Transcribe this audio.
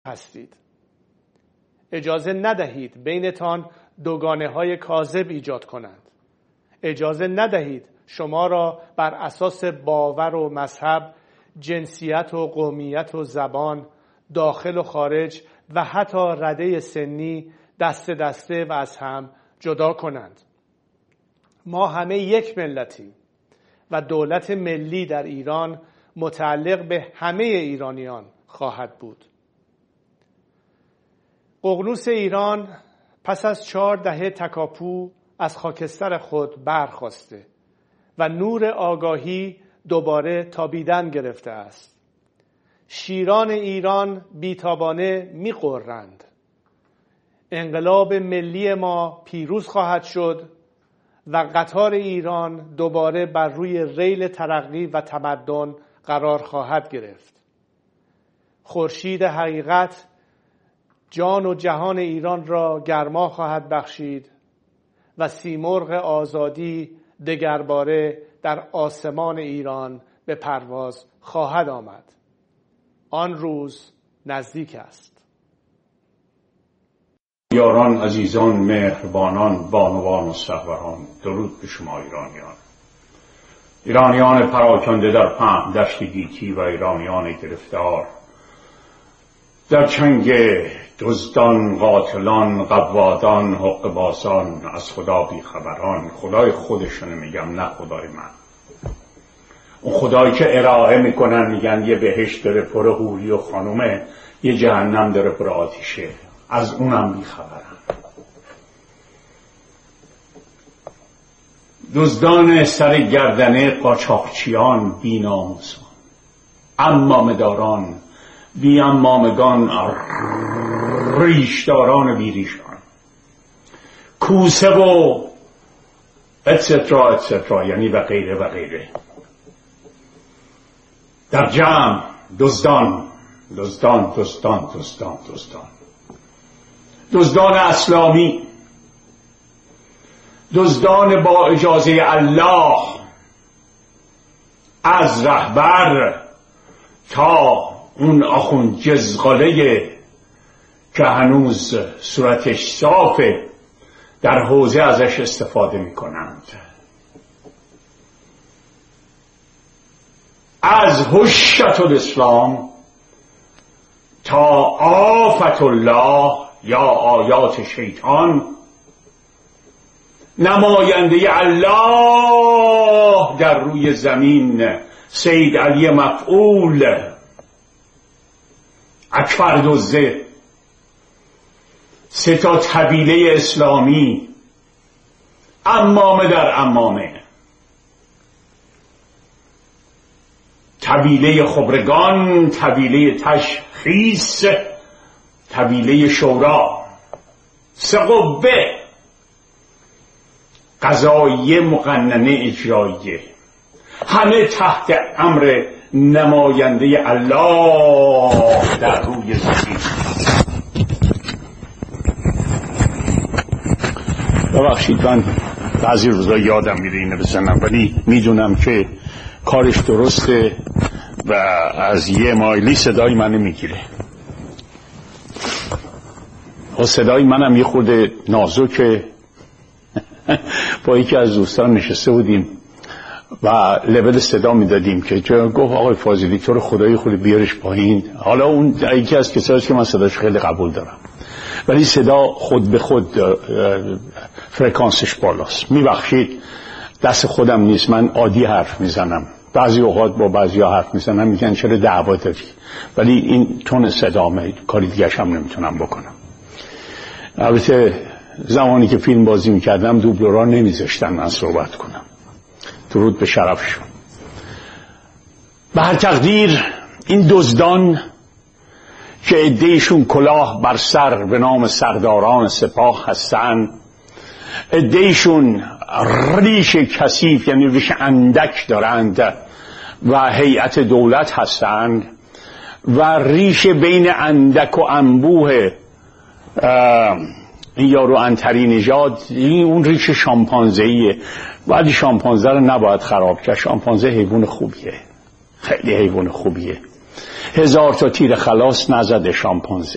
هستید. اجازه ندهید بینتان دوگانه‌های کاذب ایجاد کنند. اجازه ندهید شما را بر اساس باور و مذهب، جنسیت و قومیت و زبان، داخل و خارج و حتی رده سنی دسته دسته و از هم جدا کنند. ما همه یک ملتیم و دولت ملی در ایران متعلق به همه ایرانیان خواهد بود. ققنوس ایران پس از 4 دهه تکاپو از خاکستر خود برخاسته و نور آگاهی دوباره تابیدن گرفته است. شیران ایران بیتابانه می‌غرند. انقلاب ملی ما پیروز خواهد شد و قطار ایران دوباره بر روی ریل ترقی و تمدن قرار خواهد گرفت. خورشید حقیقت جان و جهان ایران را گرما خواهد بخشید و سیمرغ آزادی دگرباره در آسمان ایران به پرواز خواهد آمد. آن روز نزدیک است. یاران، عزیزان، مهربانان، بانوان و سروران، درود به شما ایرانیان. ایرانیان پراکنده در پهن دشت گیتی و ایرانیان گرفتار در چنگ دزدان، قاتلان، قوادان، حقه‌بازان، از خدا بیخبران. خدای خودشونه میگم، نه خدای من. اون خدایی که ارائه میکنن میگن یه بهشت داره پر حوری و خانومه، یه جهنم داره پر آتیشه، از اونم بیخبرن. دزدان سر گردنه قاچاقچیان بی‌ناموسان، عمامه‌داران بی امامگان، ریشداران بی ریشان، کوسه و اتسترا اتسترا، یعنی و غیره و غیره. در جمع دزدان دزدان دزدان دزدان دزدان، دزدان اسلامی، دزدان با اجازه الله، از رهبر تا اون آخوند جزغاله که هنوز صورتش صافه، در حوزه ازش استفاده میکنند. از حشت الاسلام تا آفت الله یا آیات شیطان، نماینده الله در روی زمین سید علی مفعول، اکبر دزده، 3 طبیله اسلامی، عمامه در عمامه، طبیله خبرگان، طبیله تشخیص، طبیله شورا، 3 قوه قضاییه، مقننه، اجراییه، همه تحت امر نماینده الله در روی زمین. ببخشید من بعضی روزا یادم میره اینو بزنم، ولی میدونم که کارش درسته و از یه مایلی صدای منو میگیره. و صدای منم یه خورده نازکه. با یکی از دوستان نشسته بودیم و لول صدا میدادیم که گفت آقای فاضلی تو رو خدای خود بیارش پایین. حالا اون یکی از کسایی که من صداش خیلی قبول دارم، ولی صدا خود به خود فرکانسش بالاست. میبخشید دست خودم نیست، من عادی حرف میزنم، بعضی اوقات با بعضی ها حرف میزنم میگن چرا دعوا داری، ولی این تون صدامه، کاری دیگرش هم نمیتونم بکنم. البته زمانی که فیلم بازی میکردم دوبلورا نمیذاشتن من صحبت کنم، درود به شرفشون. به هر تقدیر این دزدان که عده‌شون کلاه بر سر به نام سرداران سپاه هستن، عده‌شون ریش کثیف یعنی ریش اندک دارند و هیئت دولت هستند، و ریش بین اندک و انبوه این یارو عنتری نژاد، این اون ریش شامپانزه‌ایه. ولی شامپانزه رو نباید خراب کرد، شامپانزه حیوان خوبیه، خیلی حیوان خوبیه. 1000 تا تیر خلاص نزده شامپانزه.